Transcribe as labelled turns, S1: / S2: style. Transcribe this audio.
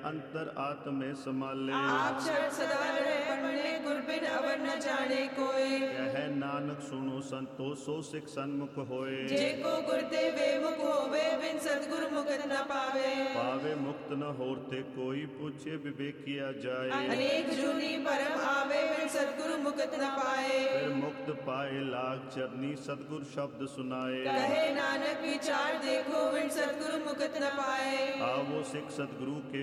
S1: ਅੰਤਰ ਆਤਮੇ ਸਮਾਲੇ।
S2: ਆਪ ਛੜ ਸਦਾ ਰਹੇ ਪੜਨੇ ਗੁਰ ਬਿਨ ਅਵਰ ਨ ਜਾਣੇ ਕੋਏ।
S1: ਕਹਿ ਨਾਨਕ ਸੁਣੋ ਸੰਤੋ ਸੋ ਸਿੱਖ ਸਨਮੁਖ ਹੋਏ।
S2: ਜੇ ਕੋ ਗੁਰ ਤੇ ਬੇਮੁਖ ਹੋਵੇ ਬਿਨ ਸਤਿਗੁਰ ਮੁਕਤ ਨ ਪਾਵੇ।
S1: ਪਾਵੇ ਮੁਕਤ ਨ ਹੋਰ ਤੇ ਕੋਈ ਪੁੱਛੇ ਵਿਵੇਕਿਆ ਜਾਏ।
S2: ਅਨੇਕ ਜੂਨੀ ਭਰਮ ਆਵੇ ਬਿਨ ਸਤਿਗੁਰ ਮੁਕਤ ਨ ਪਾਏ।
S1: ਫਿਰ ਮੁਕਤ ਪਾਏ ਲਾਗ ਚਰਨੀ ਸਤਿਗੁਰ ਸ਼ਬਦ ਸੁਨਾਏ।
S2: ਕਹੇ ਨਾਨਕ ਵਿਚਾਰ ਦੇਖੋ ਬਿਨ ਸਤਿਗੁਰ ਮੁਕਤ ਨ ਪਾਏ।
S1: ਆਵੋ ਸਿੱਖ ਸਤਿਗੁਰੂ ਕੇ